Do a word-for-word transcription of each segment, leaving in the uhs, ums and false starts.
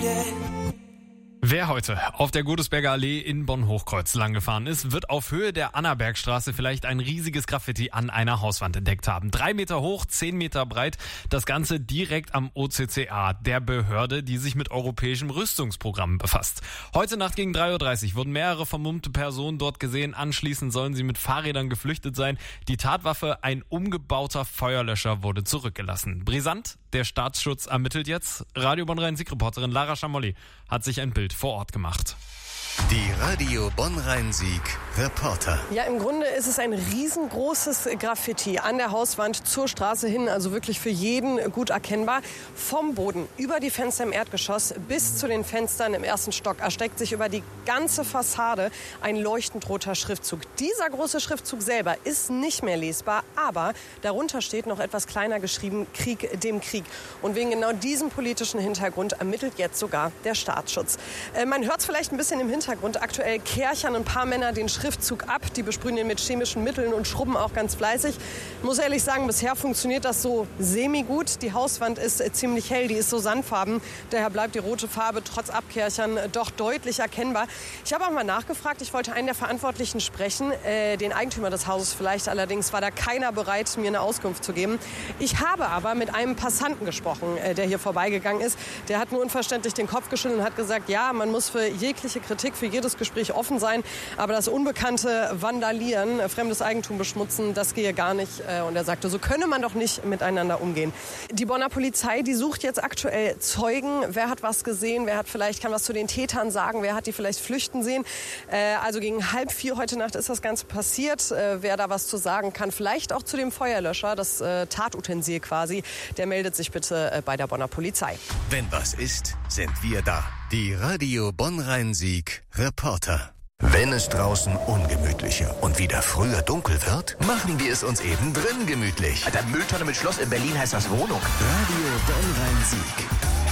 Wer heute auf der Godesberger Allee in Bonn-Hochkreuz langgefahren ist, wird auf Höhe der Annabergstraße vielleicht ein riesiges Graffiti an einer Hauswand entdeckt haben. Drei Meter hoch, zehn Meter breit, das Ganze direkt am O C C A, der Behörde, die sich mit europäischen Rüstungsprogrammen befasst. Heute Nacht gegen drei Uhr dreißig wurden mehrere vermummte Personen dort gesehen. Anschließend sollen sie mit Fahrrädern geflüchtet sein. Die Tatwaffe, ein umgebauter Feuerlöscher, wurde zurückgelassen. Brisant, der Staatsschutz ermittelt jetzt. Radio Bonn-Rhein-Sieg-Reporterin Lara Schamolli hat sich ein Bild vor Ort gemacht. Die Radio Bonn-Rhein-Sieg Reporter. Ja, im Grunde ist es ein riesengroßes Graffiti an der Hauswand zur Straße hin, also wirklich für jeden gut erkennbar. Vom Boden über die Fenster im Erdgeschoss bis zu den Fenstern im ersten Stock erstreckt sich über die ganze Fassade ein leuchtend roter Schriftzug. Dieser große Schriftzug selber ist nicht mehr lesbar, aber darunter steht noch etwas kleiner geschrieben: Krieg dem Krieg. Und wegen genau diesem politischen Hintergrund ermittelt jetzt sogar der Staatsschutz. Äh, man hört es vielleicht ein bisschen im Hintergrund. Aktuell kärchern ein paar Männer den Schriftzug ab. Die besprühen ihn mit chemischen Mitteln und schrubben auch ganz fleißig. Ich muss ehrlich sagen, bisher funktioniert das so semi-gut. Die Hauswand ist äh, ziemlich hell, die ist so sandfarben. Daher bleibt die rote Farbe trotz Abkärchern äh, doch deutlich erkennbar. Ich habe auch mal nachgefragt. Ich wollte einen der Verantwortlichen sprechen, äh, den Eigentümer des Hauses vielleicht. Allerdings war da keiner bereit, mir eine Auskunft zu geben. Ich habe aber mit einem Passanten gesprochen, äh, der hier vorbeigegangen ist. Der hat nur unverständlich den Kopf geschüttelt und hat gesagt, ja, man muss für jegliche Kritik, für jedes Gespräch offen sein, aber das unbekannte Vandalieren, fremdes Eigentum beschmutzen, das gehe gar nicht. Und er sagte, so könne man doch nicht miteinander umgehen. Die Bonner Polizei, die sucht jetzt aktuell Zeugen. Wer hat was gesehen? Wer hat vielleicht, kann was zu den Tätern sagen? Wer hat die vielleicht flüchten sehen? Also gegen halb vier heute Nacht ist das Ganze passiert. Wer da was zu sagen kann, vielleicht auch zu dem Feuerlöscher, das Tatutensil quasi, der meldet sich bitte bei der Bonner Polizei. Wenn was ist, sind wir da. Die Radio Bonn-Rhein-Sieg Reporter. Wenn es draußen ungemütlicher und wieder früher dunkel wird, machen wir es uns eben drin gemütlich. Alter, Mülltonne mit Schloss in Berlin heißt das Wohnung. Radio Bonn-Rhein-Sieg.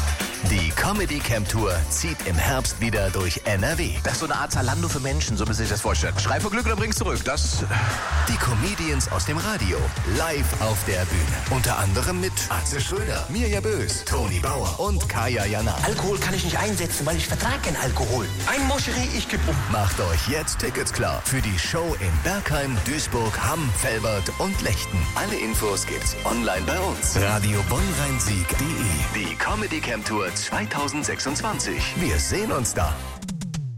Die Comedy Camp Tour zieht im Herbst wieder durch N R W. Das ist so eine Art Zalando für Menschen, so müssen Sie sich das vorstellen. Schrei vor Glück oder bring's zurück. Das. Die Comedians aus dem Radio live auf der Bühne. Unter anderem mit Atze Schröder, Mirja Bös, Toni Bauer und Kaya Jana. Alkohol kann ich nicht einsetzen, weil ich vertrage keinen Alkohol. Ein Moscherie, ich geb um. Macht euch jetzt Tickets klar für die Show in Bergheim, Duisburg, Hamm, Velbert und Lechten. Alle Infos gibt's online bei uns. Radio Bonn-Rhein-Sieg punkt de. Die Comedy Camp Tour zweitausendsechsundzwanzig. Wir sehen uns da.